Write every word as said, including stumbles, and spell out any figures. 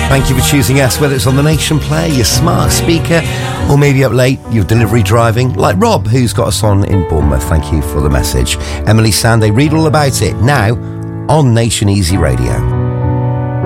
Thank you for choosing us, whether it's on the Nation Player, your smart speaker, or maybe up late, you're delivery driving, like Rob, who's got us on in Bournemouth. Thank you for the message. Emily Sande, read all about it now on Nation Easy Radio.